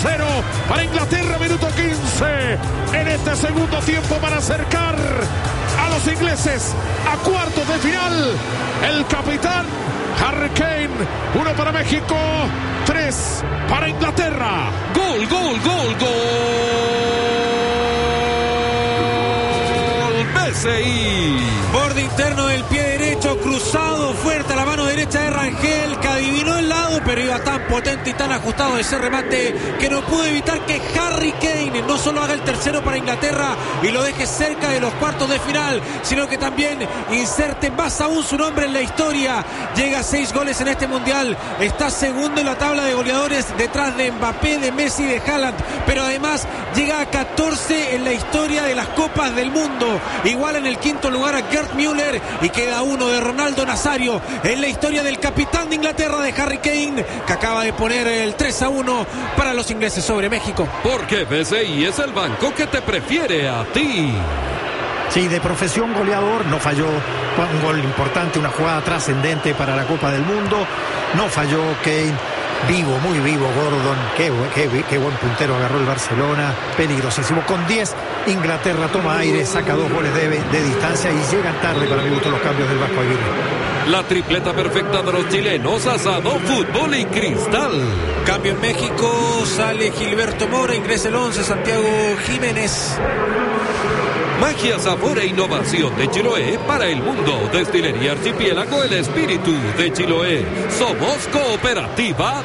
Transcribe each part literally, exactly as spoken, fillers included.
cero para Inglaterra, minuto quince en este segundo tiempo para acercar a los ingleses a cuartos de final. El capitán Harry Kane, uno para México, tres para Inglaterra. Gol, gol, gol, gol. Messi. Borde interno del pie derecho, cruzado, fuerte a la mano derecha de Rangel, que adivinó el lado, pero iba tan potente y tan ajustado ese remate que no pudo evitar que Harry Kane no solo haga el tercero para Inglaterra y lo deje cerca de los cuartos de final, sino que también inserte más aún su nombre en la historia. Llega a seis goles en este mundial, está segundo en la tabla de goleadores detrás de Mbappé, de Messi y de Haaland, pero además llega a catorce en la historia de las Copas del Mundo. Igual en el quinto lugar a Gerd Müller y queda uno de Ronaldo Nazario en la historia del capitán de Inglaterra, de Harry Kane, que acaba de poner el tres a uno para los ingleses sobre México. Porque B C I es el banco que te prefiere a ti. Sí, de profesión goleador, no falló un gol importante, una jugada trascendente para la Copa del Mundo. No falló Kane. Vivo, muy vivo Gordon, qué, qué, qué buen puntero agarró el Barcelona, peligrosísimo. Con diez, Inglaterra toma aire, saca dos goles de, de distancia y llegan tarde para mi gusto los cambios del Vasco Aguirre. La tripleta perfecta de los chilenos, asado, fútbol y cristal. Cambio en México, sale Gilberto Mora, ingresa el once, Santiago Jiménez. Magia, sabor e innovación de Chiloé para el mundo. Destilería Archipiélago, el espíritu de Chiloé. Somos Cooperativa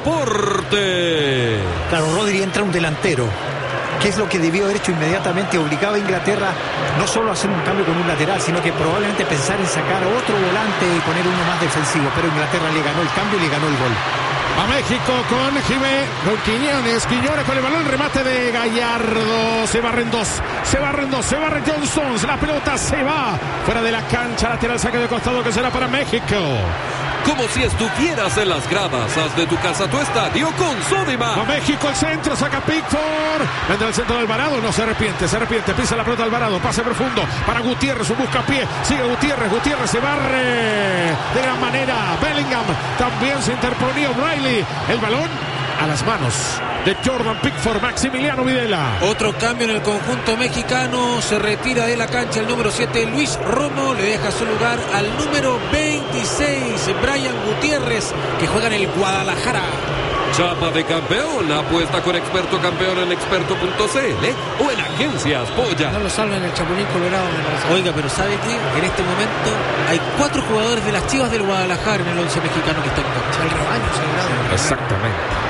Deporte. Claro, Rodri entra un delantero. ¿Qué es lo que debió haber hecho inmediatamente? Obligaba a Inglaterra no solo a hacer un cambio con un lateral, sino que probablemente pensar en sacar otro volante y poner uno más defensivo. Pero Inglaterra le ganó el cambio y le ganó el gol. A México con Jimé, con Quiñones, Quiñones con el balón, remate de Gallardo, se barren dos, se barren dos, se barren John Stones, la pelota se va fuera de la cancha, lateral, saque de costado que será para México. Como si estuvieras en las gradas, haz de tu casa tu estadio con Sodimac. A México el centro, saca Pickford, entra el centro de Alvarado, no se arrepiente, se arrepiente, pisa la pelota Alvarado, pase profundo para Gutiérrez, un buscapié, sigue Gutiérrez, Gutiérrez se barre de gran manera, Bellingham también se interponía, O'Reilly, el balón a las manos de Jordan Pickford, Maximiliano Videla. Otro cambio en el conjunto mexicano, se retira de la cancha el número siete, Luis Romo, le deja su lugar al número veintiséis, Brian Gutiérrez, que juega en el Guadalajara. Chapa de campeón, apuesta con Experto Campeón en experto punto c l o en Agencias Polla. No lo salven el Chapulín Colorado, me parece. Oiga, pero ¿sabe qué? En este momento hay cuatro jugadores de las Chivas del Guadalajara en el once mexicano que está en cancha. El rebaño sagrado. Exactamente.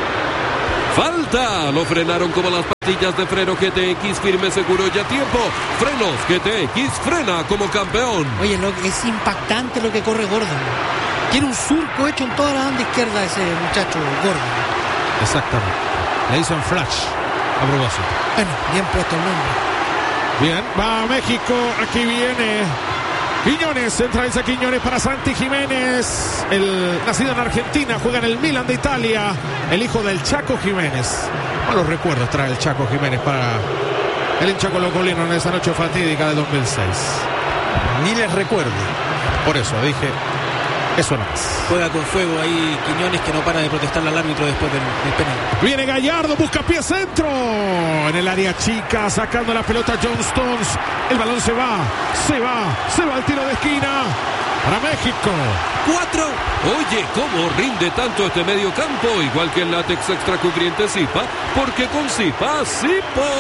Falta, lo frenaron como las pastillas de freno G T X, firme, seguro y a tiempo. Frenos G T X, frena como campeón. Oye, lo, es impactante lo que corre Gordon. Tiene un surco hecho en toda la banda izquierda ese muchacho Gordon. Exactamente. Le hizo en flash a propósito. Bueno, bien puesto el nombre. Bien, va a México, aquí viene Quiñones, centraliza Quiñones para Santi Jiménez, el nacido en Argentina, juega en el Milan de Italia, el hijo del Chaco Jiménez. Malos recuerdos trae el Chaco Jiménez para el hincha colocolino en esa noche fatídica de dos mil seis. Ni les recuerdo. Por eso dije, eso no es. Juega con fuego ahí Quiñones, que no para de protestarle al árbitro después del, del penal. Viene Gallardo, busca pie centro en el área chica, sacando la pelota John Stones. El balón se va, se va, se va al tiro de esquina para México. Cuatro. Oye, ¿cómo rinde tanto este medio campo? Igual que el látex extra cubriente Zipa, porque con Zipa, Zipo.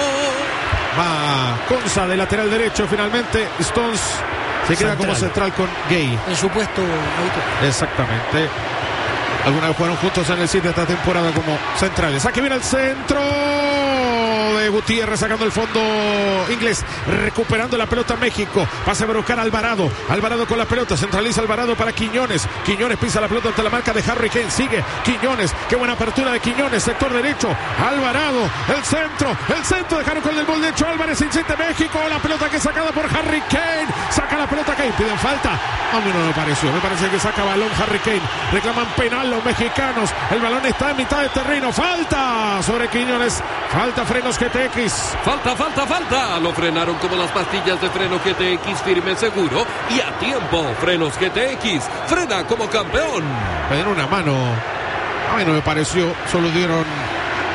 Va Conza de lateral derecho, finalmente Stones se queda Central. como central con Gay. En su puesto habitual. Exactamente. Alguna vez fueron juntos en el City esta temporada como centrales. Aquí viene el centro de Gutiérrez sacando el fondo inglés, recuperando la pelota México, pase a buscar a Alvarado, Alvarado con la pelota, centraliza Alvarado para Quiñones, Quiñones pisa la pelota ante la marca de Harry Kane, sigue Quiñones, qué buena apertura de Quiñones, sector derecho, Alvarado, el centro, el centro, dejaron con el gol de Hecho Álvarez, insiste México, la pelota que es sacada por Harry Kane, saca la pelota Kane, piden falta, a mí no me pareció, me parece que saca balón Harry Kane, reclaman penal los mexicanos, el balón está en mitad de terreno, falta sobre Quiñones, falta frenos G T X. Falta, falta, falta. Lo frenaron como las pastillas de freno G T X, firme, seguro y a tiempo. Frenos G T X, frena como campeón. Me dieron una mano, a mí no me pareció, solo dieron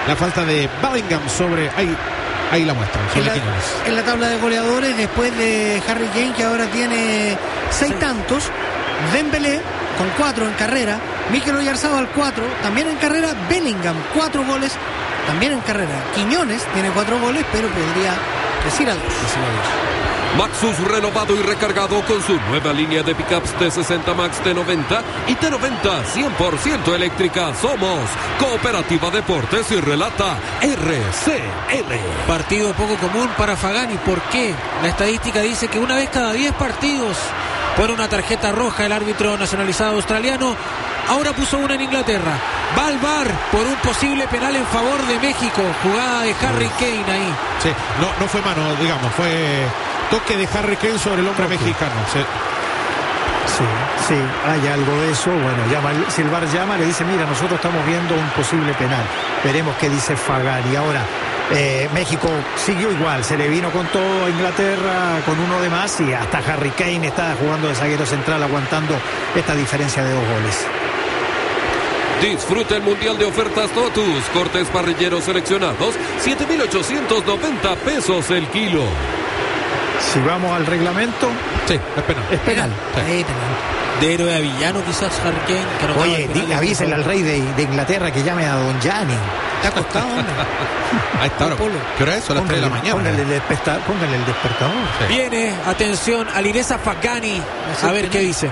la falta de Bellingham sobre... Ahí, ahí la muestra. En la, en la tabla de goleadores, después de Harry Kane, que ahora tiene seis sí. tantos, Dembélé con cuatro en carrera, Mikel Oyarzabal cuatro, también en carrera, Bellingham cuatro goles, también en carrera. Quiñones tiene cuatro goles, pero podría decir algo. Maxus renovado y recargado con su nueva línea de pickups T sesenta Max, T noventa y T noventa cien por ciento eléctrica. Somos Cooperativa Deportes y relata R C L. Partido poco común para Fagani. ¿Por qué? La estadística dice que una vez cada diez partidos pone una tarjeta roja el árbitro nacionalizado australiano. Ahora puso una en Inglaterra. Va al V A R por un posible penal en favor de México. Jugada de Harry Kane ahí. Sí, no, no fue mano, digamos, fue toque de Harry Kane sobre el hombre toque. mexicano. Sí. sí, sí, hay algo de eso. Bueno, llama, si el V A R llama, le dice, mira, nosotros estamos viendo un posible penal. Veremos qué dice Fagani. Ahora, eh, México siguió igual, se le vino con todo a Inglaterra, con uno de más, y hasta Harry Kane está jugando de zaguero central, aguantando esta diferencia de dos goles. Disfruta el Mundial de Ofertas Totus. Cortes parrilleros seleccionados, siete mil ochocientos noventa pesos el kilo. Si vamos al reglamento, sí, es penal. Es penal. Sí. Sí, penal. De héroe a villano quizás Harry Kane. Que no Oye, di, avísenle al rey de, de Inglaterra que llame a Don Gianni. Te ha costado, hombre. Ahí está. ¿Qué hora es? A las tres de la mañana. Póngale el, despertar, póngale el despertador. Sí. Viene, atención, Alireza Fagani. A ver qué dice.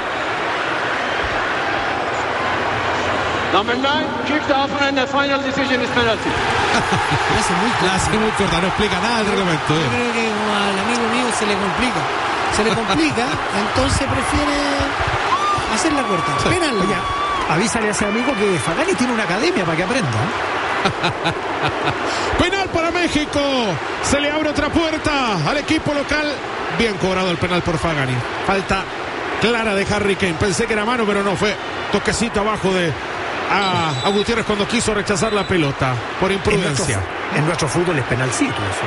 Number nine, kicked off and the final decision is penalty. La hace muy corta. La hace muy corta, no explica nada del reglamento. Yo creo que como al amigo mío se le complica. Se le complica, entonces prefiere hacer la corta. Sí. Penal. Oye, avísale a ese amigo que Fagani tiene una academia para que aprenda. Penal para México. Se le abre otra puerta al equipo local. Bien cobrado el penal por Fagani. Falta clara de Harry Kane. Pensé que era mano, pero no, fue toquecito abajo de a, a Gutiérrez cuando quiso rechazar la pelota por imprudencia. En nuestro, en nuestro fútbol es penalcito eso,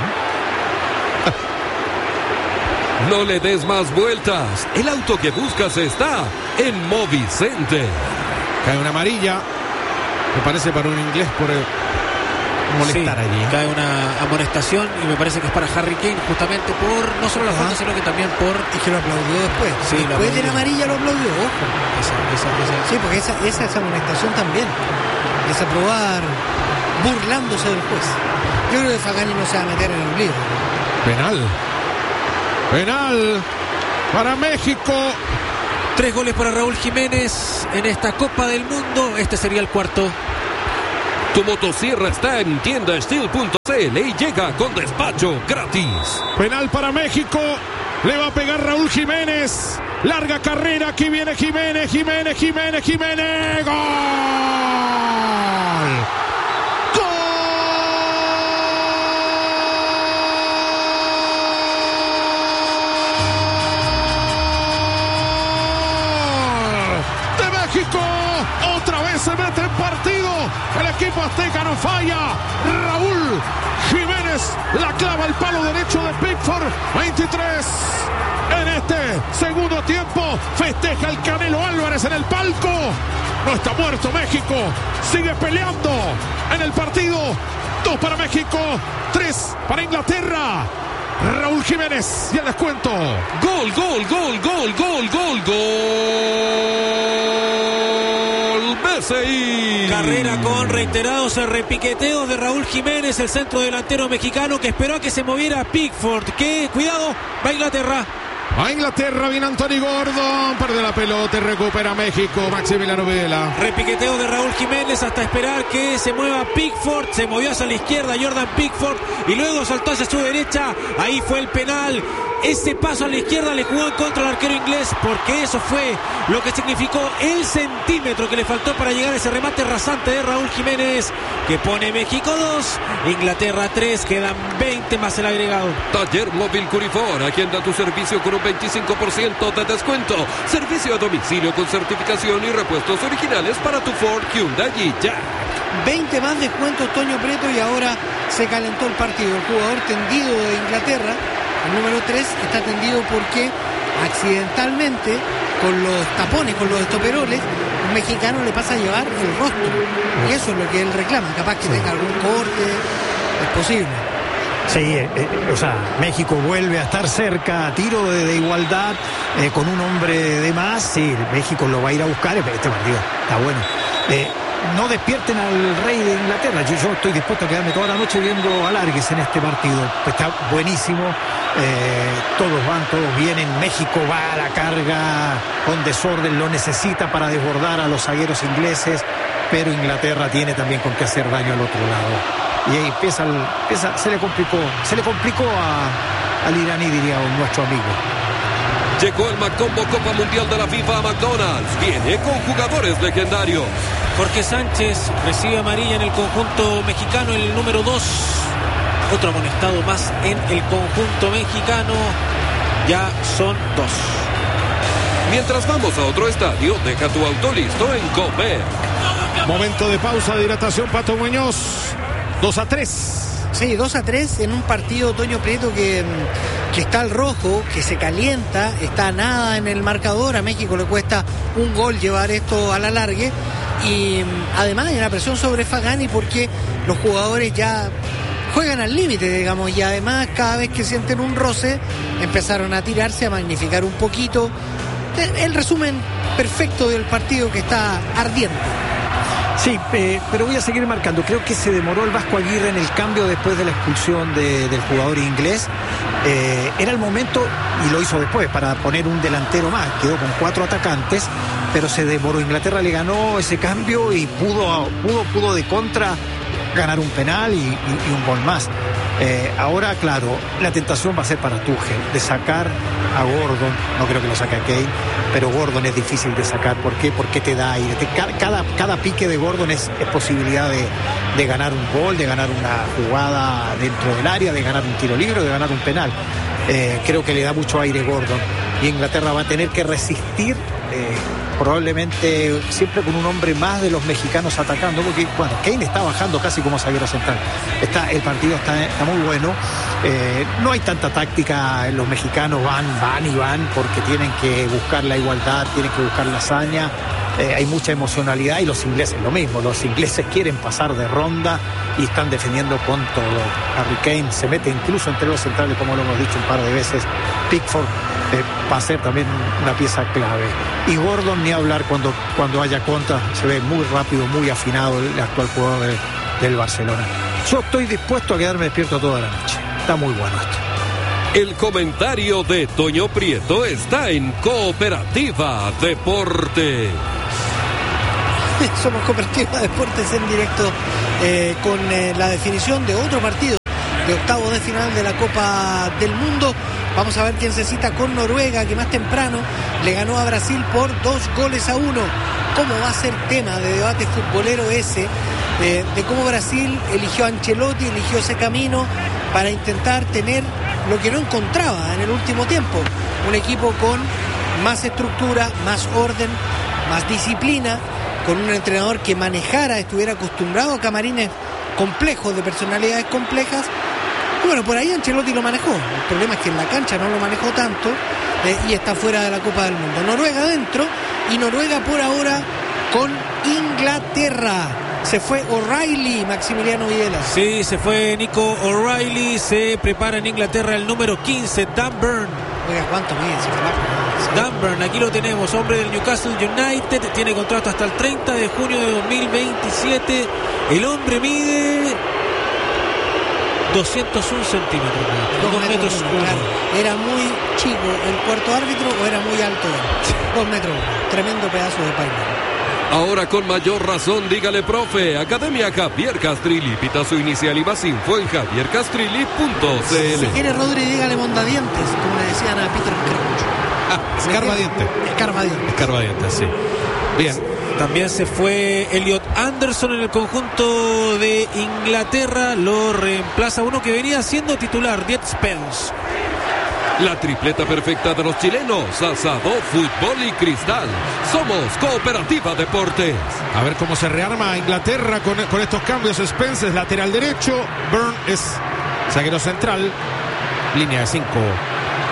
¿no? No le des más vueltas. El auto que buscas está en Movicenter. Cae una amarilla, me parece, para un inglés por el molestar sí, allí. Cae una amonestación y me parece que es para Harry Kane, justamente por no solo la ah. falta, sino que también por... Y que lo aplaudió después. Sí, después de la amarilla lo aplaudió, ojo. Esa, esa, esa. Sí, porque esa, esa es amonestación también. Desaprobar burlándose del juez. Yo creo que Fagani no se va a meter en el lío. Penal. Penal para México. Tres goles para Raúl Jiménez en esta Copa del Mundo. Este sería el cuarto. Tu motosierra está en tienda steel punto c l y llega con despacho gratis. Penal para México. Le va a pegar Raúl Jiménez. Larga carrera. Aquí viene Jiménez. Jiménez, Jiménez, Jiménez. ¡Gol! Otra vez se mete en partido. El equipo azteca no falla. Raúl Jiménez la clava el palo derecho de Pickford. veintitrés en este segundo tiempo. Festeja el Canelo Álvarez en el palco. No está muerto México. Sigue peleando en el partido. Dos para México, tres para Inglaterra. Raúl Jiménez y el descuento. Gol, gol, gol, gol, gol, gol, gol. B C I. Carrera con reiterados repiqueteos de Raúl Jiménez, el centro delantero mexicano que esperó a que se moviera Pickford. Que, cuidado, va a Inglaterra. A Inglaterra viene Anthony Gordon, pierde la pelota y recupera México. Maximiliano Vela. Repiqueteo de Raúl Jiménez hasta esperar que se mueva Pickford. Se movió hacia la izquierda Jordan Pickford y luego saltó hacia su derecha. Ahí fue el penal. Ese paso a la izquierda le jugó en contra al arquero inglés, porque eso fue lo que significó el centímetro que le faltó para llegar a ese remate rasante de Raúl Jiménez, que pone México dos, Inglaterra tres, quedan veinte más el agregado. Taller Móvil Curifor, agenda tu servicio con un veinticinco por ciento de descuento. Servicio a domicilio con certificación y repuestos originales para tu Ford, Hyundai y Jack. veinte más descuentos, Toño Prieto, y ahora se calentó el partido. El jugador tendido de Inglaterra, el número tres, está tendido porque accidentalmente, con los tapones, con los estoperoles, mexicano le pasa a llevar el rostro. Y eso es lo que él reclama. Capaz que sí. tenga algún corte, es posible. Sí, eh, eh, o sea, México vuelve a estar cerca, a tiro de, de igualdad, eh, con un hombre de más. Sí, México lo va a ir a buscar. Este partido está bueno. Eh, no despierten al rey de Inglaterra. Yo, yo estoy dispuesto a quedarme toda la noche viendo alargues en este partido. Pues está buenísimo. Eh, todos van, todos vienen. México va a la carga con desorden, lo necesita para desbordar a los zagueros ingleses, pero Inglaterra tiene también con qué hacer daño al otro lado. Y ahí empieza, el, empieza se le complicó, se le complicó a, al iraní, diría nuestro amigo. Llegó el Macombo Copa Mundial de la FIFA a McDonald's. Viene con jugadores legendarios. Jorge Sánchez recibe amarilla en el conjunto mexicano, el número dos. Otro amonestado más en el conjunto mexicano. Ya son dos. Mientras vamos a otro estadio, deja tu auto listo en Comer. Momento de pausa de hidratación, Pato Muñoz. dos a tres. Sí, dos a tres en un partido, Toño Prieto, que, que está al rojo, que se calienta, está a nada en el marcador. A México le cuesta un gol llevar esto a la largue. Y además hay una presión sobre Fagani porque los jugadores ya juegan al límite, digamos, y además cada vez que sienten un roce empezaron a tirarse, a magnificar un poquito. El resumen perfecto del partido que está ardiente. Sí, eh, pero voy a seguir marcando. Creo que se demoró el Vasco Aguirre en el cambio después de la expulsión de, del jugador inglés. Eh, era el momento, y lo hizo después, para poner un delantero más. Quedó con cuatro atacantes, pero se demoró. Inglaterra le ganó ese cambio y pudo, pudo, pudo de contra ganar un penal y, y, y un gol más. Eh, ahora, claro, la tentación va a ser para Tuchel, de sacar a Gordon. No creo que lo saque a Kane, pero Gordon es difícil de sacar. ¿Por qué? Porque te da aire. Te, cada, cada pique de Gordon es, es posibilidad de, de ganar un gol, de ganar una jugada dentro del área, de ganar un tiro libre, de ganar un penal. Eh, creo que le da mucho aire Gordon. Y Inglaterra va a tener que resistir, eh, probablemente siempre con un hombre más de los mexicanos atacando, porque bueno, Kane está bajando casi como zaguero central. Está, el partido está, está muy bueno. Eh, no hay tanta táctica, los mexicanos van, van y van porque tienen que buscar la igualdad, tienen que buscar la hazaña. Eh, hay mucha emocionalidad, y los ingleses lo mismo. Los ingleses quieren pasar de ronda y están defendiendo con todo. Harry Kane se mete incluso entre los centrales, como lo hemos dicho un par de veces. Pickford eh, va a ser también una pieza clave. Y Gordon, ni hablar cuando, cuando haya contra, se ve muy rápido, muy afinado el actual jugador de, del Barcelona. Yo estoy dispuesto a quedarme despierto toda la noche. Está muy bueno esto. El comentario de Toño Prieto está en Cooperativa Deportes. Somos Cooperativa Deportes en directo eh, con eh, la definición de otro partido de octavo de final de la Copa del Mundo. Vamos a ver quién se cita con Noruega, que más temprano le ganó a Brasil por dos goles a uno. ¿Cómo va a ser tema de debate futbolero ese? Eh, de cómo Brasil eligió a Ancelotti, eligió ese camino para intentar tener lo que no encontraba en el último tiempo. Un equipo con más estructura, más orden, más disciplina, con un entrenador que manejara, estuviera acostumbrado a camarines complejos, de personalidades complejas. Y bueno, por ahí Ancelotti lo manejó. El problema es que en la cancha no lo manejó tanto eh, y está fuera de la Copa del Mundo. Noruega adentro, y Noruega por ahora con Inglaterra. Se fue O'Reilly, Maximiliano Videla. Sí, se fue Nico O'Reilly. Se prepara en Inglaterra el número quince, Dan Burn. Oiga, ¿cuánto mide? Dan Burn, aquí lo tenemos, hombre del Newcastle United. Tiene contrato hasta el treinta de junio de dos mil veintisiete. El hombre mide doscientos un centímetros. Dos, dos metros, metros uno, claro. Era muy chico el cuarto árbitro o era muy alto. Dos metros uno. Tremendo pedazo de paine. Ahora con mayor razón, dígale profe. Academia Javier Castrilli. Pita su inicial y más info en javier castrilli punto c l. Si quiere, Rodri, dígale mondadientes, como le decían a Peter Crouch. Ah, escarbadiente. Escarbadiente. Escarbadiente, sí. Bien. También se fue Elliot Anderson en el conjunto de Inglaterra. Lo reemplaza uno que venía siendo titular, Diet Spence. La tripleta perfecta de los chilenos, asado, fútbol y cristal. Somos Cooperativa Deportes. A ver cómo se rearma Inglaterra con, con estos cambios. Spence es lateral derecho, Burn es zaguero central, línea de cinco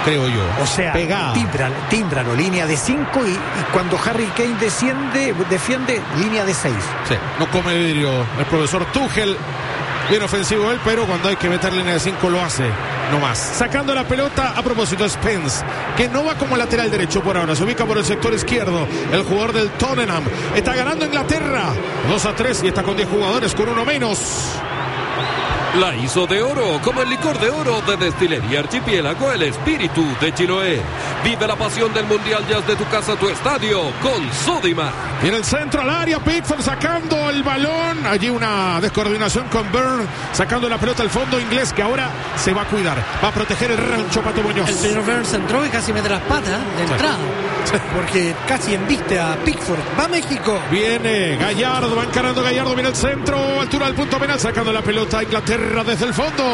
creo yo. O sea, pegada. Tímbralo, tímbralo, línea de cinco y, y cuando Harry Kane desciende, defiende, línea de seis. Sí, no come vidrio el profesor Tuchel. Bien ofensivo él, pero cuando hay que meter línea de cinco lo hace. No más. Sacando la pelota, a propósito, Spence, que no va como lateral derecho por ahora. Se ubica por el sector izquierdo. El jugador del Tottenham. Está ganando Inglaterra. dos a tres y está con diez jugadores, con uno menos. La hizo de oro, como el licor de oro de Destilería Archipiélago, el espíritu de Chiloé. Vive la pasión del Mundial ya de tu casa a tu estadio con Sodimac. Y en el centro al área, Pickford sacando el balón. Allí una descoordinación con Byrne, sacando la pelota al fondo inglés, que ahora se va a cuidar. Va a proteger el rancho Pato Muñoz. El señor Burns entró y casi mete las patas de entrada. Sí. Porque casi embiste a Pickford. Va México. Viene Gallardo, va encarando Gallardo, viene el centro, altura del punto penal, sacando la pelota a Inglaterra desde el fondo.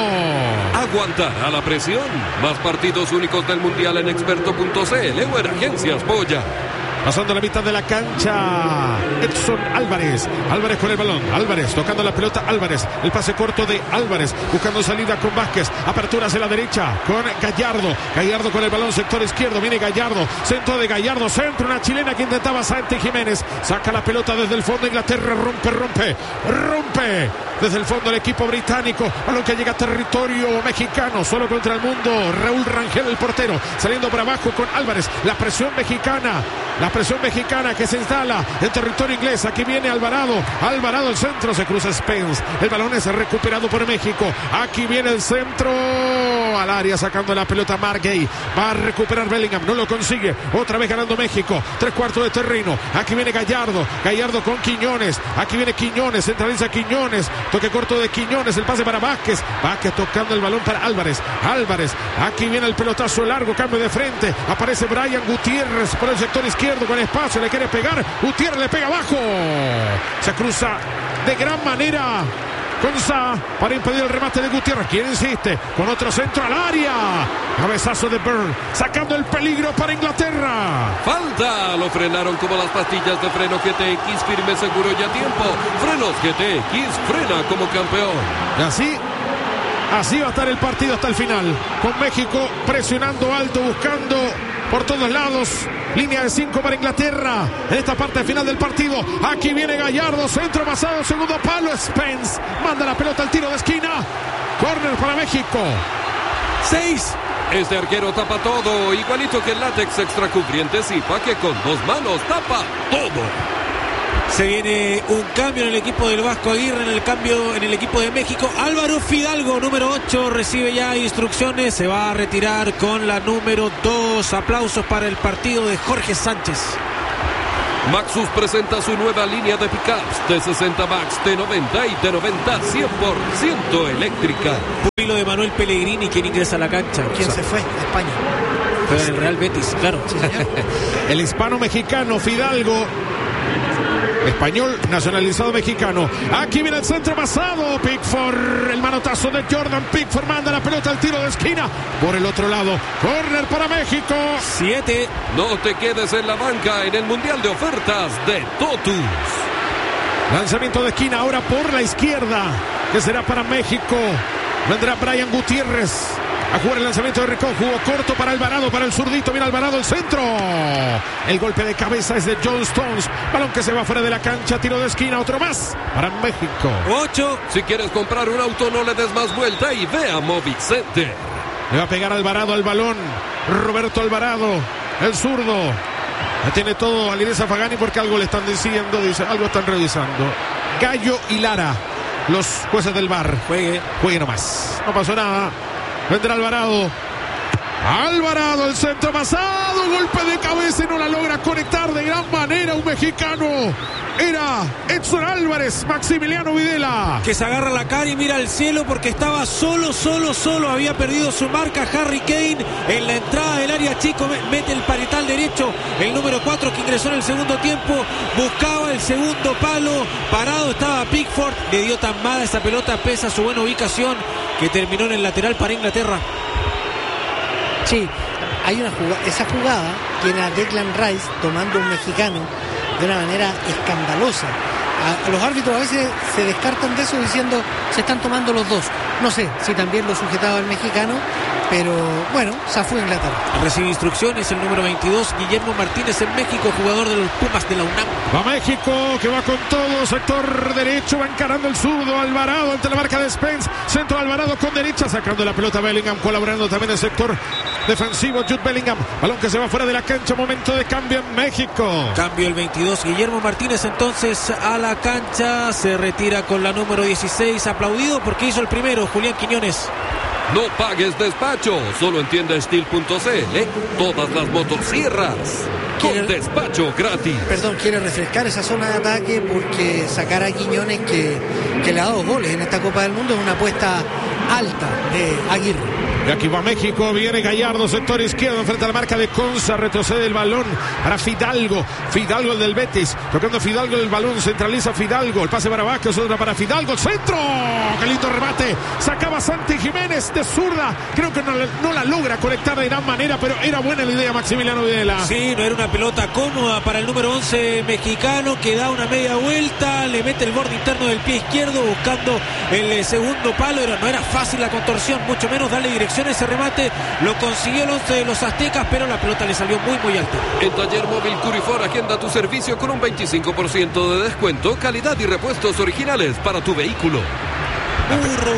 Aguantará la presión. Más partidos únicos del Mundial en experto punto c l o en Agencias Polla. Pasando la mitad de la cancha, Edson Álvarez. Álvarez con el balón. Álvarez tocando la pelota. Álvarez. El pase corto de Álvarez. Buscando salida con Vázquez. Apertura hacia la derecha con Gallardo. Gallardo con el balón. Sector izquierdo. Viene Gallardo. Centro de Gallardo. Centro. Una chilena que intentaba Santi Jiménez. Saca la pelota desde el fondo. Inglaterra rompe, rompe. Rompe. Desde el fondo el equipo británico. Balón que llega a territorio mexicano. Solo contra el mundo. Raúl Rangel, el portero. Saliendo por abajo con Álvarez. La presión mexicana. La presión mexicana que se instala en territorio inglés. Aquí viene Alvarado. Alvarado el centro. Se cruza Spence. El balón es recuperado por México. Aquí viene el centro al área sacando la pelota Margay. Va a recuperar Bellingham. No lo consigue. Otra vez ganando México. Tres cuartos de terreno. Aquí viene Gallardo. Gallardo con Quiñones. Aquí viene Quiñones. Centraliza Quiñones. Toque corto de Quiñones. El pase para Vázquez. Vázquez tocando el balón para Álvarez. Álvarez. Aquí viene el pelotazo largo. Cambio de frente. Aparece Brian Gutiérrez por el sector izquierdo con espacio. Le quiere pegar. Gutiérrez le pega abajo. Se cruza de gran manera Gonzá para impedir el remate de Gutiérrez. ¿Quién insiste? Con otro centro al área. Cabezazo de Byrne. Sacando el peligro para Inglaterra. Falta. Lo frenaron como las pastillas de freno G T X. Firme, seguro y a tiempo. Frenos G T X. Frena como campeón. Y así, así va a estar el partido hasta el final. Con México presionando alto, buscando por todos lados. Línea de cinco para Inglaterra en esta parte final del partido. Aquí viene Gallardo, centro pasado, segundo palo. Spence manda la pelota al tiro de esquina. Corner para México. Seis. Este arquero tapa todo, igualito que el látex extracubriente Zipa, que con dos manos tapa todo. Se viene un cambio en el equipo del Vasco Aguirre, en el cambio en el equipo de México. Álvaro Fidalgo, número ocho, recibe ya instrucciones. Se va a retirar con la número dos. Aplausos para el partido de Jorge Sánchez. Maxus presenta su nueva línea de pickups de sesenta Max, de noventa y de noventa cien por ciento eléctrica. Pupilo de Manuel Pellegrini, quien ingresa a la cancha. ¿Quién o sea, se fue? España. Fue en el Real Betis, claro. Sí, señor. El hispano-mexicano Fidalgo. Español, nacionalizado mexicano. Aquí viene el centro pasado. Pickford, el manotazo de Jordan Pickford. Manda la pelota al tiro de esquina. Por el otro lado, corner para México. Siete. No te quedes en la banca en el Mundial de Ofertas de Totus. Lanzamiento de esquina ahora por la izquierda, que será para México. Vendrá Brian Gutiérrez a jugar el lanzamiento de Recon. Jugó corto para Alvarado, para el zurdito. Mira Alvarado, el centro. El golpe de cabeza es de John Stones. Balón que se va fuera de la cancha. Tiro de esquina, otro más para México. Ocho. Si quieres comprar un auto, no le des más vuelta y ve a Movicenter. Le va a pegar Alvarado al balón. Roberto Alvarado, el zurdo. Ya tiene todo Alireza Fagani porque algo le están diciendo. Dice, algo están revisando. Gallo y Lara, los jueces del V A R. Juegue. Juegue nomás. No pasó nada. Vendrá Alvarado. Alvarado, el centro pasado. Golpe de cabeza y no la logra conectar de gran manera un mexicano. Era Edson Álvarez, Maximiliano Videla. Que se agarra la cara y mira al cielo porque estaba solo, solo, solo. Había perdido su marca Harry Kane en la entrada del área chico. Mete el parietal derecho. El número cuatro que ingresó en el segundo tiempo. Buscaba el segundo palo. Parado estaba Pickford. Le dio tan mala esa pelota pese a su buena ubicación que terminó en el lateral para Inglaterra. Sí, hay una jugada, esa jugada tiene a Declan Rice tomando un mexicano de una manera escandalosa. A, a los árbitros a veces se descartan de eso diciendo se están tomando los dos. No sé si también lo sujetaba el mexicano, pero bueno, se fue a Inglaterra. Recibe instrucciones el número veintidós, Guillermo Martínez en México, jugador de los Pumas de la UNAM. Va México, que va con todo, sector derecho, va encarando el zurdo, Alvarado ante la marca de Spence, centro Alvarado con derecha, sacando la pelota Bellingham, colaborando también el sector defensivo, Jude Bellingham, balón que se va fuera de la cancha, momento de cambio en México. Cambio el veintidós, Guillermo Martínez entonces a la cancha, se retira con la número dieciséis, aplaudido porque hizo el primero, Julián Quiñones. No pagues despacho, solo en tienda steel punto c l, todas las motosierras con despacho gratis. Perdón, quiere refrescar esa zona de ataque porque sacar a Quiñones, que, que le ha dado goles en esta Copa del Mundo, es una apuesta alta de Aguirre. Y aquí va México, viene Gallardo, sector izquierdo, frente a la marca de Conza, retrocede el balón para Fidalgo, Fidalgo el del Betis, tocando Fidalgo el balón, centraliza Fidalgo, el pase para Vázquez, otra para Fidalgo, el centro, qué lindo remate, sacaba Santi Jiménez de zurda, creo que no, no la logra conectar de gran manera, pero era buena la idea Maximiliano Videla. Sí, no era una pelota cómoda para el número once mexicano, que da una media vuelta, le mete el borde interno del pie izquierdo, buscando el segundo palo, no era fácil la contorsión, mucho menos darle dirección ese remate, lo consiguió el once de los aztecas, pero la pelota le salió muy muy alta. En Taller Móvil Curifor agenda tu servicio con un veinticinco por ciento de descuento, calidad y repuestos originales para tu vehículo. Burro.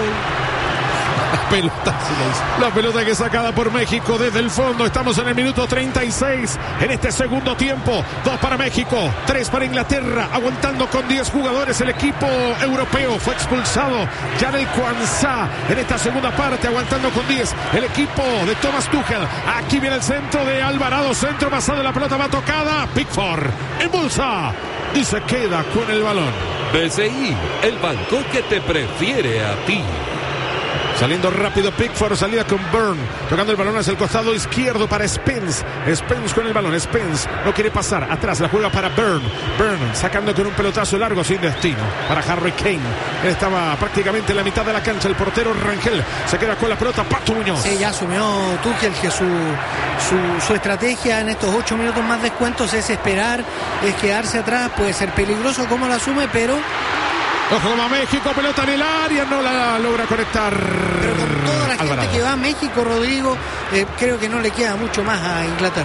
La pelota, la pelota que es sacada por México desde el fondo. Estamos en el minuto treinta y seis en este segundo tiempo. Dos para México, tres para Inglaterra. Aguantando con diez jugadores el equipo europeo. Fue expulsado Janel Kwanzaa en esta segunda parte. Aguantando con diez el equipo de Thomas Tuchel. Aquí viene el centro de Alvarado. Centro pasado, la pelota va tocada. Pickford impulsa y se queda con el balón. B C I, el banco que te prefiere a ti. Saliendo rápido Pickford, salida con Byrne, tocando el balón hacia el costado izquierdo para Spence. Spence con el balón, Spence no quiere pasar, atrás la juega para Byrne. Byrne sacando con un pelotazo largo sin destino para Harry Kane. Él estaba prácticamente en la mitad de la cancha, el portero Rangel se queda con la pelota, Pato Muñoz. Sí, ya asumió Tuchel que su, su, su estrategia en estos ocho minutos más descuentos es esperar, es quedarse atrás, puede ser peligroso como lo asume, pero... Ojo a México, pelota en el área, no la logra conectar. Pero con toda la Alvarado. gente que va a México, Rodrigo, eh, creo que no le queda mucho más a Inglaterra.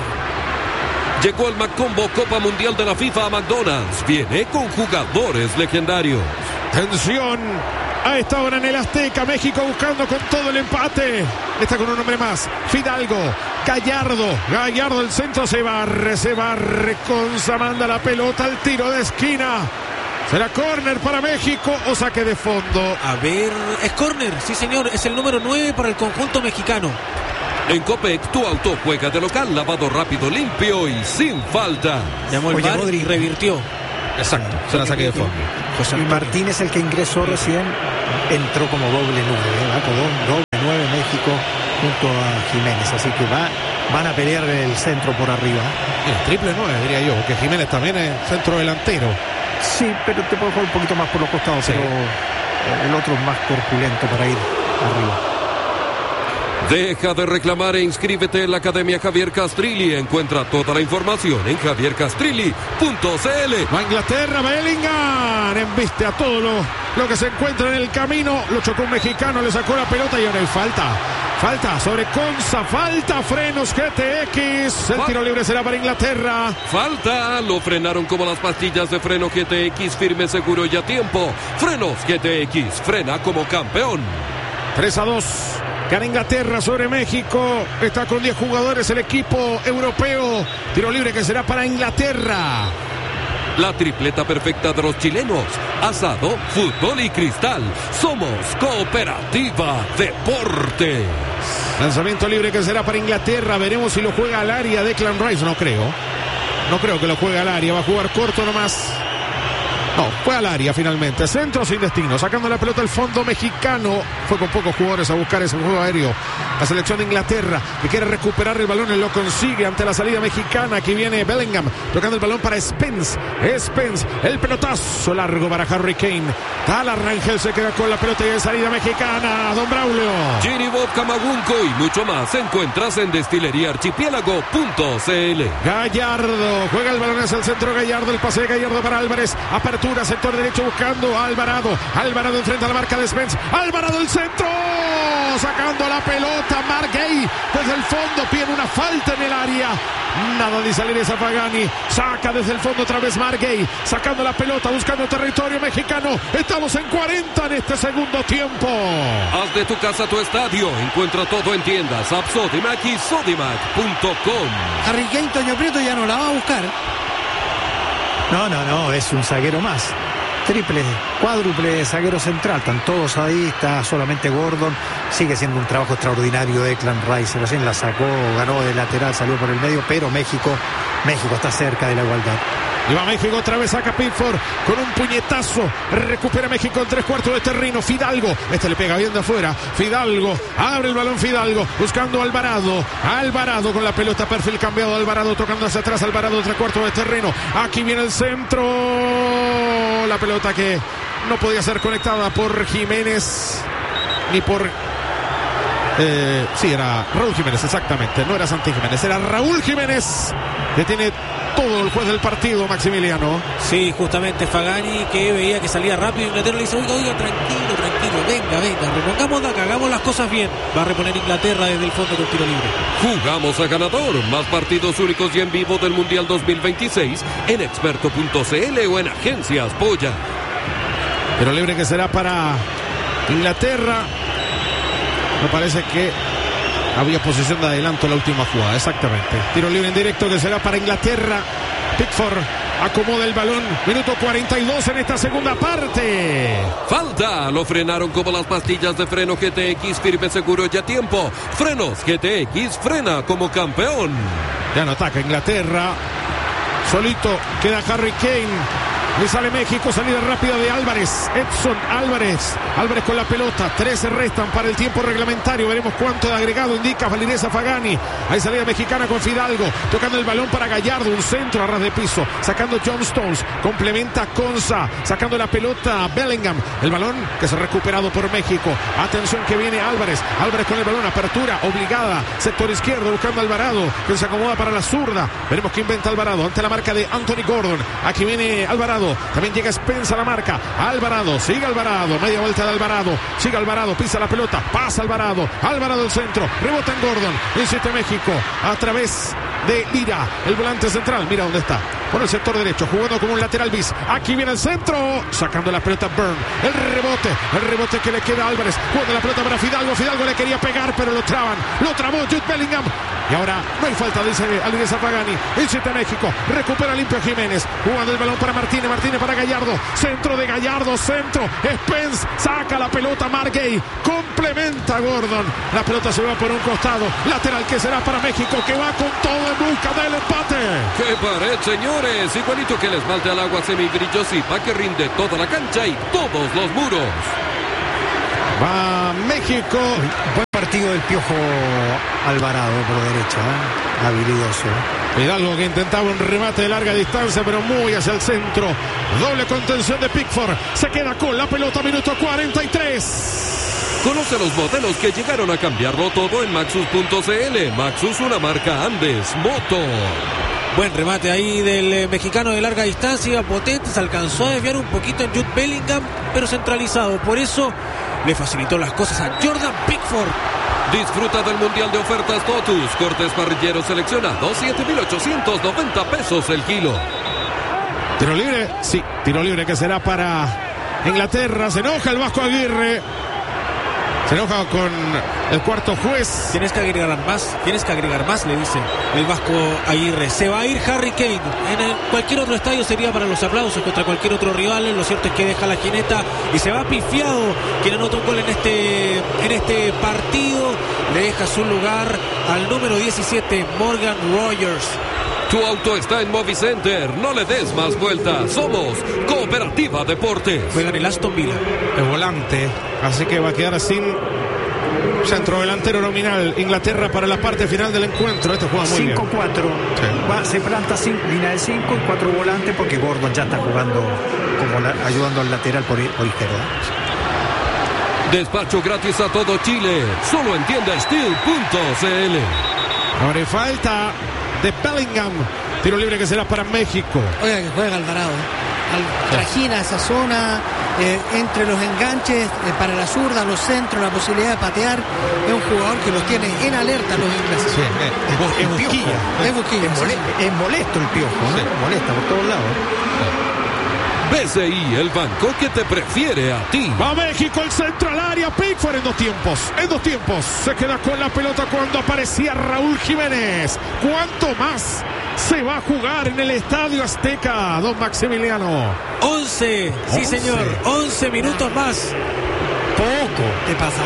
Llegó el Macombo Copa Mundial de la FIFA a McDonald's. Viene con jugadores legendarios. Tensión a esta hora en el Azteca. México buscando con todo el empate. Está con un hombre más. Fidalgo, Gallardo. Gallardo, el centro se barre, se barre. Conza manda la pelota al tiro de esquina. ¿Será córner para México o saque de fondo? A ver, es córner, sí señor, es el número nueve para el conjunto mexicano. En Copec, tu auto juega de local, lavado rápido, limpio y sin falta. Llamó el Oye, V A R Rodri. y revirtió. Exacto, será saque de fondo. José Y Martínez, el que ingresó recién, entró como doble nueve, ¿eh? Va con doble nueve México junto a Jiménez, así que va, van a pelear el centro por arriba. El triple nueve, diría yo, porque Jiménez también es centro delantero. Sí, pero te puedo jugar un poquito más por los costados, Sí. pero el otro es más corpulento para ir arriba. Deja de reclamar e inscríbete en la Academia Javier Castrilli. Encuentra toda la información en javier castrilli punto c l. Va a Inglaterra, Bellingham embiste a todo lo, lo que se encuentra en el camino. Lo chocó un mexicano, le sacó la pelota y ahora hay falta. Falta sobre Conza, falta, frenos G T X. El tiro libre será para Inglaterra. Falta, lo frenaron como las pastillas de freno G T X, firme, seguro y a tiempo. Frenos G T X, frena como campeón. tres a dos. Gana Inglaterra sobre México. Está con diez jugadores el equipo europeo. Tiro libre que será para Inglaterra. La tripleta perfecta de los chilenos. Asado, fútbol y cristal. Somos Cooperativa Deportes. Lanzamiento libre que será para Inglaterra. Veremos si lo juega al área Declan Rice. No creo. No creo que lo juegue al área. Va a jugar corto nomás. No, fue al área finalmente. Centro sin destino. Sacando la pelota al fondo mexicano. Fue con pocos jugadores a buscar ese juego aéreo. La selección de Inglaterra que quiere recuperar el balón y lo consigue ante la salida mexicana. Aquí viene Bellingham tocando el balón para Spence. Spence, el pelotazo largo para Harry Kane. Tala Rangel se queda con la pelota y de salida mexicana. Don Braulio. Gini Vodka Magunco y mucho más encuentras en destilería archipiélago punto c l. Gallardo juega el balón hacia el centro. Gallardo, el pase de Gallardo para Álvarez. Apertura apertura, sector derecho buscando a Alvarado. Alvarado enfrenta a la marca de Spence. Alvarado el centro. Sacando la pelota. Margay desde el fondo. Pide una falta en el área. Nada de salir esa Pagani. Saca desde el fondo otra vez Margay. Sacando la pelota, buscando territorio mexicano. Estamos en cuarenta en este segundo tiempo. Haz de tu casa tu estadio. Encuentra todo en tiendas, App Sodimac y Sodimac punto com. Harry Kane, Toño Prieto ya no la va a buscar. No, no, no, es un zaguero más. Triple, cuádruple zaguero central. Están todos ahí, está solamente Gordon. Sigue siendo un trabajo extraordinario de Declan Rice. Recién la sacó, ganó de lateral, salió por el medio, pero México, México está cerca de la igualdad. Y va México, otra vez saca Pickford con un puñetazo. Recupera México en tres cuartos de terreno. Fidalgo, este le pega bien de afuera. Fidalgo, abre el balón Fidalgo, buscando a Alvarado. Alvarado con la pelota, perfil cambiado. Alvarado tocando hacia atrás. Alvarado, tres cuartos de terreno. Aquí viene el centro. La pelota que no podía ser conectada por Jiménez ni por... Eh, sí, era Raúl Jiménez, exactamente. No era Santi Jiménez, era Raúl Jiménez, que tiene todo el juez del partido, Maximiliano. Sí, justamente Fagani, que veía que salía rápido. Inglaterra le dice, oiga, oiga, tranquilo, tranquilo, venga, venga, repongamos de acá, hagamos las cosas bien. Va a reponer Inglaterra desde el fondo con tiro libre. Jugamos a ganador. Más partidos únicos y en vivo del Mundial dos mil veintiséis en experto punto c l o en Agencias Polla. Tiro libre que será para Inglaterra. Me parece que había posición de adelanto en la última jugada, exactamente. Tiro libre en directo que será para Inglaterra. Pickford acomoda el balón. Minuto cuarenta y dos en esta segunda parte. Falta. Lo frenaron como las pastillas de freno G T X. Firme, seguro y a tiempo. Frenos G T X, frena como campeón. Ya no ataca Inglaterra. Solito queda Harry Kane. Y sale México, salida rápida de Álvarez. Edson Álvarez. Álvarez con la pelota. trece restan para el tiempo reglamentario. Veremos cuánto de agregado indica Valideza Fagani. Hay salida mexicana con Fidalgo. Tocando el balón para Gallardo. Un centro a ras de piso. Sacando John Stones. Complementa Conza. Sacando la pelota Bellingham. El balón que es recuperado por México. Atención que viene Álvarez. Álvarez con el balón. Apertura obligada. Sector izquierdo buscando a Alvarado. Que se acomoda para la zurda. Veremos qué inventa Alvarado. Ante la marca de Anthony Gordon. Aquí viene Alvarado. También llega Spence a la marca. Alvarado, sigue Alvarado. Media vuelta de Alvarado. Sigue Alvarado, pisa la pelota. Pasa Alvarado. Alvarado el centro. Rebota en Gordon. Insiste México. A través de Lira. El volante central. Mira dónde está. Por el sector derecho. Jugando como un lateral bis. Aquí viene el centro. Sacando la pelota Burn. El rebote. El rebote que le queda a Álvarez. Jugando la pelota para Fidalgo. Fidalgo le quería pegar, pero lo traban. Lo trabó Jude Bellingham. Y ahora no hay falta, dice Alireza Pagani. Insiste México. Recupera limpio Jiménez. Jugando el balón para Martínez. Martínez para Gallardo. Centro de Gallardo. Centro. Spence. Saca la pelota Margay. Complementa Gordon. La pelota se va por un costado. Lateral que será para México, que va con todo en busca del empate. ¡Qué pared, señores! Igualito que el esmalte al agua semibrillosa que rinde toda la cancha y todos los muros. Va México. Buen partido del Piojo Alvarado por derecha, ¿eh? Habilidoso. Hidalgo que intentaba un remate de larga distancia, pero muy hacia el centro. Doble contención de Pickford. Se queda con la pelota, minuto cuarenta y tres. Conoce los modelos que llegaron a cambiarlo todo en Maxus punto c l. Maxus, una marca Andes Motor. Buen remate ahí del eh, mexicano de larga distancia, potente, se alcanzó a desviar un poquito en Jude Bellingham, pero centralizado, por eso le facilitó las cosas a Jordan Pickford. Disfruta del Mundial de Ofertas Totus, cortes parrilleros seleccionados, siete mil ochocientos noventa pesos el kilo. Tiro libre, sí, tiro libre que será para Inglaterra. Se enoja el Vasco Aguirre. Se enoja con el cuarto juez. Tienes que agregar más, tienes que agregar más, le dice el Vasco Aguirre. Se va a ir Harry Kane. En el, cualquier otro estadio sería para los aplausos contra cualquier otro rival. Lo cierto es que deja la jineta y se va pifiado. Quien anota un gol en este, en este partido. Le deja su lugar al número diecisiete, Morgan Rogers. Tu auto está en Movicenter. No le des más vueltas. Somos Cooperativa Deportes. Juega en el Aston Villa. El volante. Así que va a quedar sin centro delantero nominal. Inglaterra para la parte final del encuentro. Este juega muy bien. cinco cuatro. Sí. Se planta cinco, línea de cinco y cuatro volantes porque Gordon ya está jugando como la, ayudando al lateral por, por izquierda. Despacho gratis a todo Chile. Solo en tienda steel punto c l. Ahora falta de Bellingham. Tiro libre que será para México. Oiga que juega Alvarado. al, trajina esa zona, eh, entre los enganches, eh, para la zurda, los centros, la posibilidad de patear. Es un jugador que los tiene en alerta los ingleses. Sí, es, es, es busquilla. Es busquilla. Es, mole, es molesto el Piojo, ¿no? Sí. Molesta por todos lados. B C I, el banco que te prefiere a ti. Va México, el centro al área. Pickford en dos tiempos. En dos tiempos. Se queda con la pelota cuando aparecía Raúl Jiménez. ¿Cuánto más se va a jugar en el Estadio Azteca, don Maximiliano? once, sí once. señor, once minutos más. Poco. Te pasa.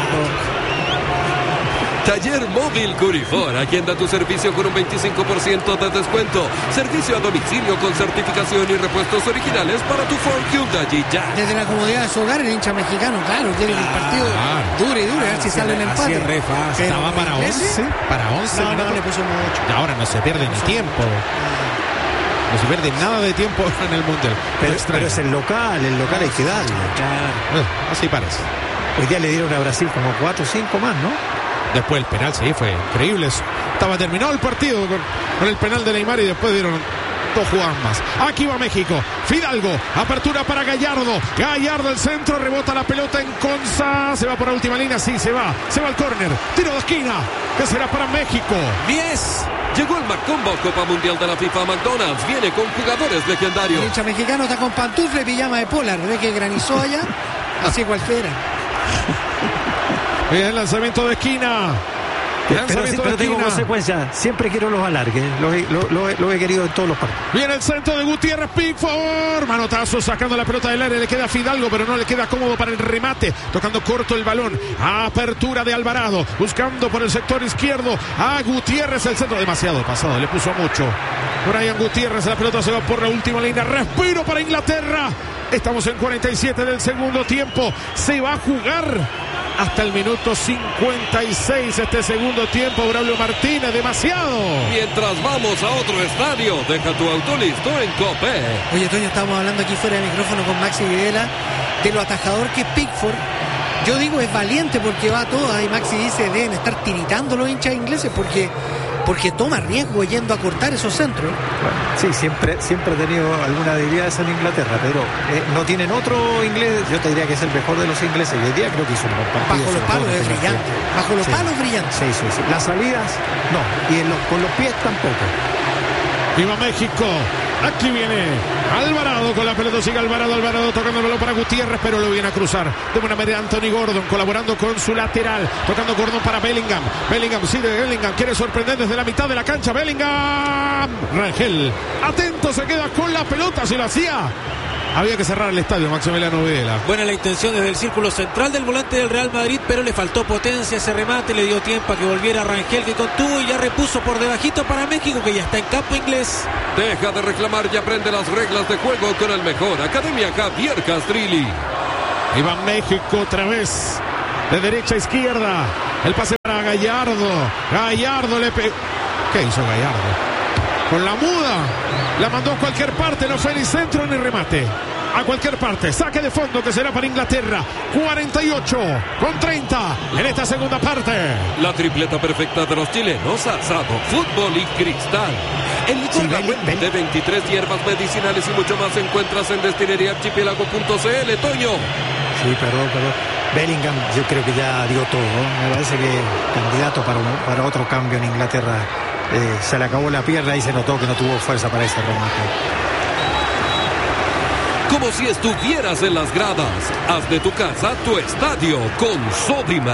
Taller Móvil Curifor, agenda tu servicio con un veinticinco por ciento de descuento. Servicio a domicilio con certificación y repuestos originales para tu Ford Hyundai y ya. Desde la comodidad de su hogar, el hincha mexicano, claro, quiere que el partido dure y dure, a ver si sale el Así empate. es, re fácil. Pero Estaba para ¿ese? once. Para once. No, no, minutos. le puso mucho. Y ahora no se pierde ni tiempo. No se pierde nada de tiempo en el Mundial. Pero, Lo extraño. pero es el local, el local hay que darle. Eh, Así parece. Hoy día le dieron a Brasil como cuatro o cinco más, ¿no? Después el penal, sí, fue increíble. Estaba terminado el partido con, con el penal de Neymar y después dieron dos jugadas más. Aquí va México. Fidalgo, apertura para Gallardo. Gallardo, el centro, rebota la pelota en Conza. Se va por la última línea, sí, se va. Se va al córner. Tiro de esquina, que será para México. diez. Llegó el McCombo Copa Mundial de la FIFA. McDonald's viene con jugadores legendarios. El hincha mexicano está con pantufla y pijama de polar. Ve que granizó allá, así cualquiera. El lanzamiento de esquina. Pero, Lanzamiento pero de tengo esquina. consecuencia. Siempre quiero los alargues. Lo, he- lo- lo he- lo he querido en todos los partidos. Viene el centro de Gutiérrez, Pickford. Manotazo sacando la pelota del área. Le queda a Fidalgo, pero no le queda cómodo para el remate. Tocando corto el balón. Apertura de Alvarado. Buscando por el sector izquierdo a Gutiérrez. El centro demasiado pasado. Le puso mucho. Brian Gutiérrez. La pelota se va por la última línea. Respiro para Inglaterra. Estamos en cuarenta y siete del segundo tiempo. Se va a jugar hasta el minuto cincuenta y seis este segundo tiempo. Braulio Martínez, demasiado. Mientras vamos a otro estadio, deja tu auto listo en Copé. Oye, Toño, estábamos hablando aquí fuera de micrófono con Maxi Videla de lo atajador que es Pickford. Yo digo es valiente porque va a todas y Maxi dice deben estar tiritando los hinchas ingleses porque, porque toma riesgo yendo a cortar esos centros. Bueno, sí, siempre, siempre he tenido alguna debilidad en Inglaterra, pero eh, no tienen otro inglés. Yo te diría que es el mejor de los ingleses. Y hoy día creo que hizo un buen partido. Bajo los sobre palos todo en es el primer brillante. tiempo. Bajo los Sí. palos brillante. Sí, sí, sí. Las salidas, no. Y en los- con los pies tampoco. Viva México. Aquí viene Alvarado con la pelota. Sigue Alvarado. Alvarado tocando el balón para Gutiérrez, pero lo viene a cruzar de buena manera Anthony Gordon, colaborando con su lateral. Tocando Gordon para Bellingham. Bellingham, sí, de Bellingham. Quiere sorprender desde la mitad de la cancha. Bellingham. Rangel. Atento, se queda con la pelota. Si lo hacía, había que cerrar el estadio, Maximiliano Videla. Buena la intención desde el círculo central del volante del Real Madrid, pero le faltó potencia ese remate, le dio tiempo a que volviera Rangel, que contuvo y ya repuso por debajito para México, que ya está en campo inglés. Deja de reclamar y aprende las reglas de juego con el mejor. Academia Javier Castrilli. Y va México otra vez. De derecha a izquierda. El pase para Gallardo. Gallardo le pegó. ¿Qué hizo Gallardo? Con la muda. La mandó a cualquier parte. No fue ni centro ni remate. A cualquier parte. Saque de fondo que será para Inglaterra. cuarenta y ocho con treinta en esta segunda parte. La tripleta perfecta de los chilenos, asado, fútbol y cristal. El licor Sí, La Beli- Fuente Beli- de veintitrés hierbas medicinales y mucho más encuentras en destilería archipiélago punto c l. Toño. Sí, perdón, perdón. Bellingham yo creo que ya dio todo, ¿no? Me parece que candidato para, un- para otro cambio en Inglaterra. Eh, se le acabó la pierna y se notó que no tuvo fuerza para ese remate. Como si estuvieras en las gradas. Haz de tu casa tu estadio con Sodimac.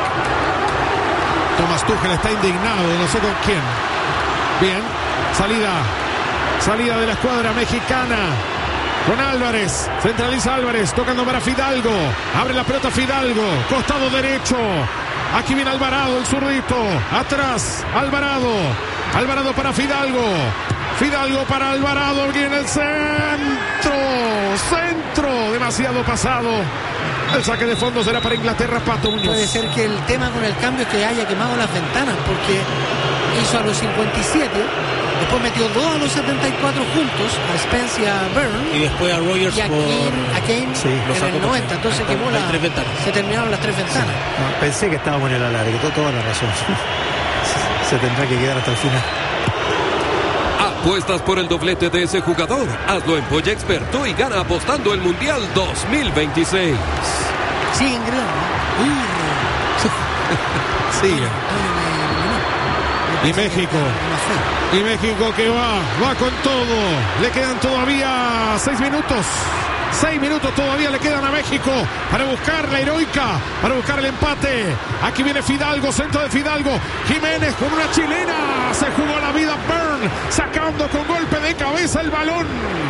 Tomás Tuchel está indignado. No sé con quién. Bien. Salida. Salida de la escuadra mexicana. Con Álvarez, centraliza Álvarez, tocando para Fidalgo, abre la pelota Fidalgo, costado derecho, aquí viene Alvarado, el zurdito, atrás, Alvarado, Alvarado para Fidalgo, Fidalgo para Alvarado, viene el centro, centro, demasiado pasado, el saque de fondo será para Inglaterra, Pato Muñoz. Puede ser que el tema con el cambio es que haya quemado las ventanas, porque hizo a los cincuenta y siete, después metió dos a los setenta y cuatro juntos, a Spence y a Byrne, Y después a Rogers y a por... Kane, a Kane Sí, lo en sacó el por- noventa, entonces las- quemó las la, tres ventanas. se terminaron las tres ventanas. No, pensé que estábamos en el alargue, to- toda la razón. Se tendrá que quedar hasta el final. ¿Apuestas por el doblete de ese jugador? Hazlo en Polla Experto y gana apostando el Mundial dos mil veintiséis. Siguen gritando. Sigue. Y México. Y México que va, va con todo. Le quedan todavía seis minutos. Seis minutos todavía le quedan a México para buscar la heroica, para buscar el empate. Aquí viene Fidalgo, centro de Fidalgo. Jiménez con una chilena. Se jugó la vida Byrne, sacando con golpe de cabeza el balón.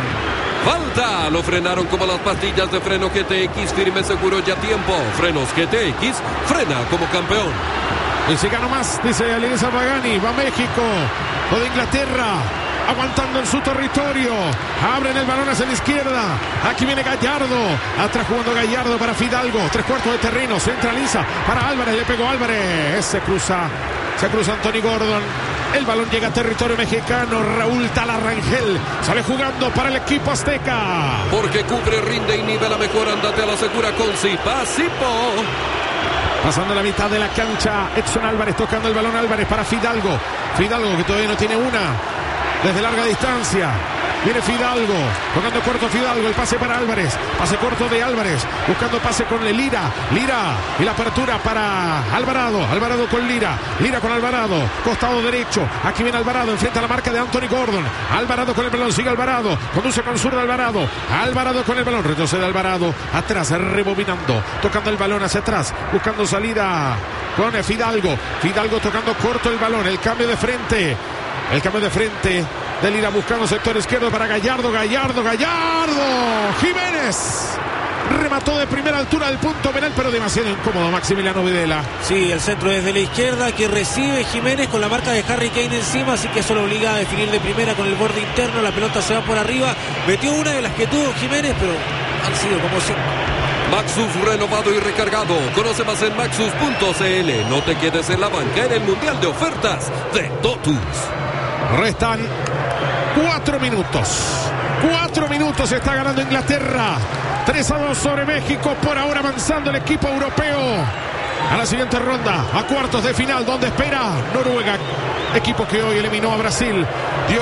Falta, lo frenaron como las pastillas de freno G T X, firme, seguro y a tiempo. Frenos G T X, frena como campeón. Y si gana más, dice Elisa Pagani, va México, o de Inglaterra, aguantando en su territorio. Abren el balón hacia la izquierda. Aquí viene Gallardo. Atrás jugando Gallardo para Fidalgo. Tres cuartos de terreno. Centraliza para Álvarez. Le pegó Álvarez. Se cruza. Se cruza Anthony Gordon. El balón llega a territorio mexicano. Raúl Talarrangel sale jugando para el equipo azteca. Porque cubre, rinde y nivela mejor. Andate a la segura con Zipa Zipo. Pasando la mitad de la cancha. Edson Álvarez tocando el balón. Álvarez para Fidalgo. Fidalgo que todavía no tiene una. Desde larga distancia. Viene Fidalgo. Tocando corto Fidalgo. El pase para Álvarez. Pase corto de Álvarez. Buscando pase con Lira. Lira. Y la apertura para Alvarado. Alvarado con Lira. Lira con Alvarado. Costado derecho. Aquí viene Alvarado. Enfrenta la marca de Anthony Gordon. Alvarado con el balón. Sigue Alvarado. Conduce con zurda Alvarado. Alvarado con el balón. Retrocede Alvarado. Atrás. Rebobinando. Tocando el balón hacia atrás. Buscando salida con Fidalgo. Fidalgo tocando corto el balón. El cambio de frente. El cambio de frente de Lira buscando sector izquierdo para Gallardo, Gallardo, Gallardo. Jiménez remató de primera altura del punto penal, pero demasiado incómodo Maximiliano Videla. Sí, el centro desde la izquierda que recibe Jiménez con la marca de Harry Kane encima, así que eso lo obliga a definir de primera con el borde interno. La pelota se va por arriba. Metió una de las que tuvo Jiménez, pero han sido como cinco. Maxus renovado y recargado. Conoce más en maxus punto c l. No te quedes en la banca en el Mundial de Ofertas de Totus. Restan cuatro minutos. Cuatro minutos está ganando Inglaterra. tres a dos sobre México. Por ahora avanzando el equipo europeo a la siguiente ronda, a cuartos de final, donde espera Noruega. Equipo que hoy eliminó a Brasil. Dio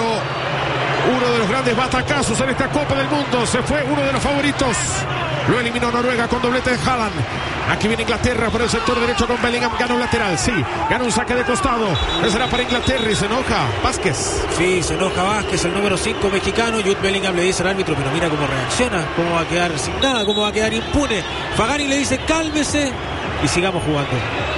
uno de los grandes batacazos en esta Copa del Mundo. Se fue uno de los favoritos. Lo eliminó Noruega con doblete de Haaland. Aquí viene Inglaterra por el sector derecho con Bellingham. Gana un lateral, sí. Gana un saque de costado. Ese será para Inglaterra y se enoja Vázquez. Sí, se enoja Vázquez, el número cinco mexicano. Jude Bellingham le dice al árbitro, pero mira cómo reacciona. Cómo va a quedar sin nada, cómo va a quedar impune. Fagani le dice, cálmese y sigamos jugando.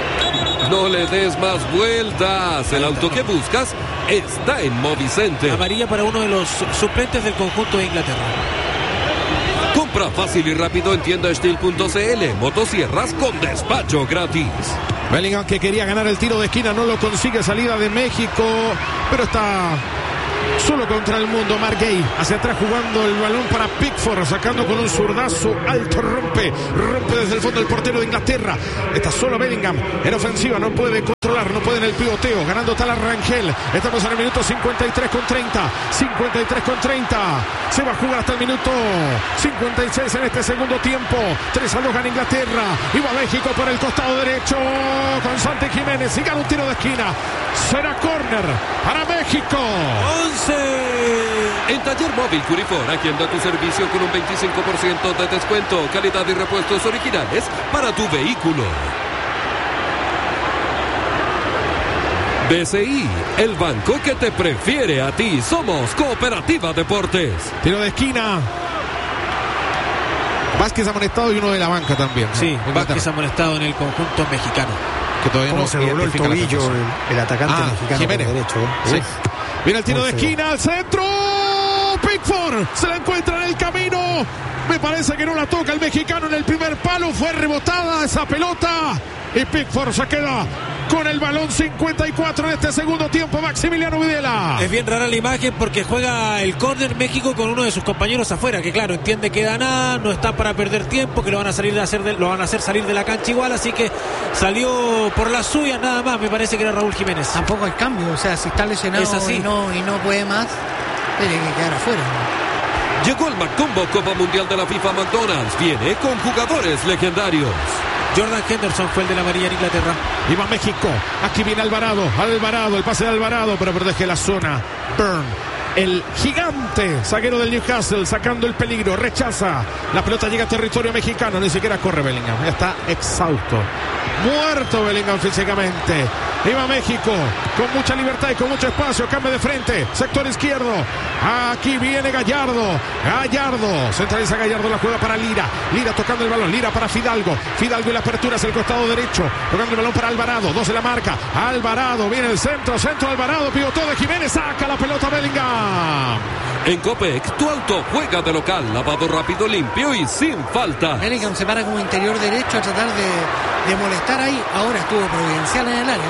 No le des más vueltas. El auto que buscas está en Movicenter. Amarilla para uno de los suplentes del conjunto de Inglaterra. Compra fácil y rápido en tienda steel punto c l. Motosierras con despacho gratis. Bellingham que quería ganar el tiro de esquina, no lo consigue, salida de México, pero está solo contra el mundo. Margay hacia atrás jugando el balón para Pickford, sacando con un zurdazo alto, rompe, rompe desde el fondo el portero de Inglaterra. Está solo Bellingham en ofensiva, no puede controlar, no puede en el pivoteo, ganando Talarrangel. Estamos en el minuto cincuenta y tres con treinta, cincuenta y tres con treinta. Se va a jugar hasta el minuto cincuenta y seis en este segundo tiempo. tres a dos gana Inglaterra. Y va México por el costado derecho con Santi Jiménez y gana un tiro de esquina. Será córner para México. once. En Taller Móvil Curifor, agenda tu servicio con un veinticinco por ciento de descuento. Calidad y repuestos originales para tu vehículo. B C I, el banco que te prefiere a ti. Somos Cooperativa Deportes. Tiro de esquina. Vázquez amonestado y uno de la banca también. Sí, Vázquez amonestado en el conjunto mexicano. Que todavía ¿Cómo no se dobló el tobillo el, el atacante ah, mexicano Jiménez. por derecho? ¿eh? Sí. Viene el tiro de Muy esquina al centro. Pickford se la encuentra en el camino. Me parece que no la toca el mexicano en el primer palo. Fue rebotada esa pelota. Y Pickford se queda con el balón. Cincuenta y cuatro en este segundo tiempo. Maximiliano Videla. Es bien rara la imagen porque juega el córner México con uno de sus compañeros afuera, que claro, entiende que da nada, no está para perder tiempo, que lo van a salir de hacer de, lo van a hacer salir de la cancha igual, así que salió por las suyas nada más. Me parece que era Raúl Jiménez. Tampoco hay cambio, o sea, si está lesionado Es así. y no y no puede más, tiene que quedar afuera. Llegó el McCombo Copa Mundial de la FIFA McDonald's. Viene con jugadores legendarios. Jordan Henderson fue el de la amarilla en Inglaterra. Y va México. Aquí viene Alvarado. Alvarado, el pase de Alvarado, pero protege la zona. Byrne. el gigante zaguero del Newcastle, sacando el peligro, rechaza. La pelota llega a territorio mexicano, ni siquiera corre Bellingham, ya está exhausto. Muerto Bellingham físicamente. Iba México con mucha libertad y con mucho espacio. Cambio de frente, sector izquierdo. Aquí viene Gallardo. Gallardo, centraliza Gallardo, la juega para Lira. Lira tocando el balón, Lira para Fidalgo. Fidalgo y la apertura hacia el costado derecho. Tocando el balón para Alvarado, dos en la marca. Alvarado, viene el centro, centro Alvarado. Pivotó de Jiménez, saca la pelota Bellingham. En Copec, tu auto juega de local, lavado rápido, limpio y sin falta. Bellingham se para como interior derecho a tratar de, de molestar ahí. Ahora estuvo providencial en el área.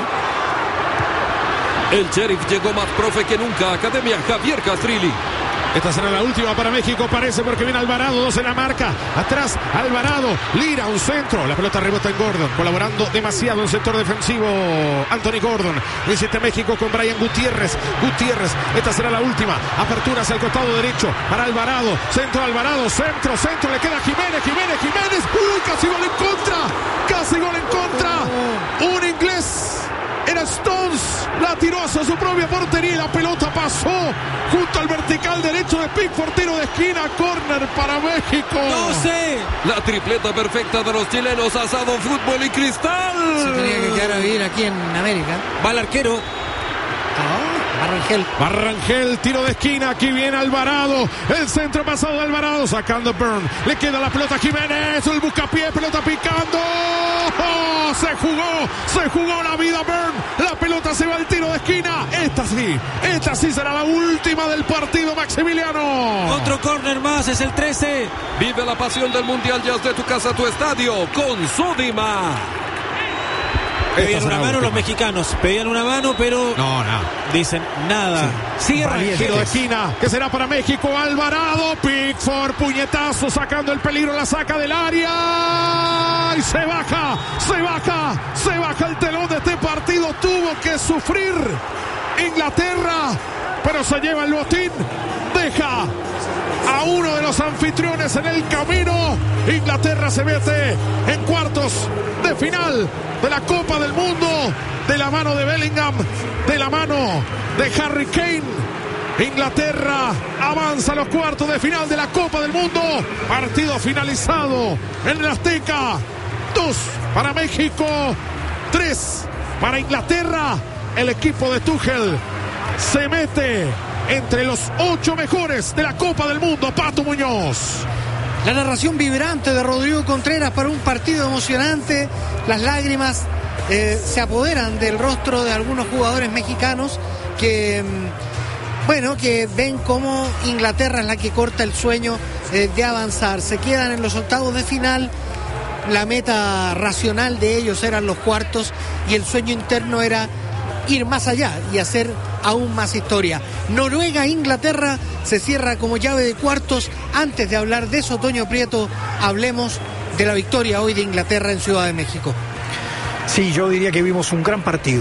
El Sheriff llegó más profe que nunca. Academia Javier Castrilli. Esta será la última para México, parece, porque viene Alvarado, dos en la marca. Atrás, Alvarado, Lira, un centro. La pelota rebota en Gordon, colaborando demasiado en el sector defensivo. Anthony Gordon. Lo hiciste México con Brian Gutiérrez. Gutiérrez, esta será la última. Apertura hacia el costado derecho para Alvarado. Centro, Alvarado, centro, centro. Le queda Jiménez, Jiménez, Jiménez. ¡Uy! Casi gol en contra. Casi gol en contra. Un inglés. Era Stones, la tiró hacia su propia portería y la pelota pasó junto al vertical derecho de Pickford, tiro de esquina, córner para México. No sé. La tripleta perfecta de los chilenos, asado, fútbol y cristal. Se tenía que quedar a vivir aquí en América. Va el arquero. Ah, Barrangel. Barrangel, tiro de esquina, aquí viene Alvarado, el centro pasado de Alvarado, sacando Burn, le queda la pelota a Jiménez, el buscapié, pelota picando. ¡Oh! Se jugó, se jugó la vida Burn, la pelota se va al tiro de esquina. Esta sí, esta sí será la última del partido, Maximiliano. Otro córner más, es el trece. Vive la pasión del Mundial ya de tu casa a tu estadio con Sodima. Pedían una mano los mexicanos, pedían una mano, pero no, no. Dicen nada. Sí. Sigue Rangel de esquina, que será para México. Alvarado, Pickford, puñetazo, sacando el peligro, la saca del área y se baja, se baja, se baja el telón de este partido. Tuvo que sufrir Inglaterra, pero se lleva el botín, deja a uno de los anfitriones en el camino. Inglaterra se mete en cuartos de final de la Copa del Mundo, de la mano de Bellingham, de la mano de Harry Kane. Inglaterra avanza a los cuartos de final de la Copa del Mundo. Partido finalizado en el Azteca. Dos para México, tres para Inglaterra. El equipo de Tuchel se mete entre los ocho mejores de la Copa del Mundo. Pato Muñoz. La narración vibrante de Rodrigo Contreras para un partido emocionante. Las lágrimas eh, se apoderan del rostro de algunos jugadores mexicanos que, bueno, que ven cómo Inglaterra es la que corta el sueño eh, de avanzar. Se quedan en los octavos de final. La meta racional de ellos eran los cuartos y el sueño interno era ir más allá y hacer aún más historia. Noruega-Inglaterra se cierra como llave de cuartos. Antes de hablar de eso, Toño Prieto, hablemos de la victoria hoy de Inglaterra en Ciudad de México. Sí, yo diría que vimos un gran partido.